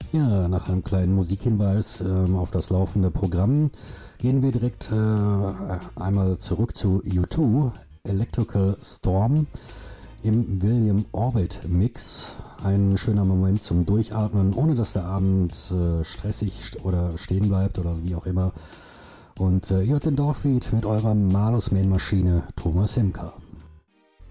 Ja, nach einem kleinen Musikhinweis auf das laufende Programm gehen wir direkt einmal zurück zu U2, Electrical Storm im William Orbit Mix. Ein schöner Moment zum Durchatmen, ohne dass der Abend stressig oder stehen bleibt oder wie auch immer. Und ihr hört den Dorfbeat mit eurer Malus Main Maschine Thomas Hemker.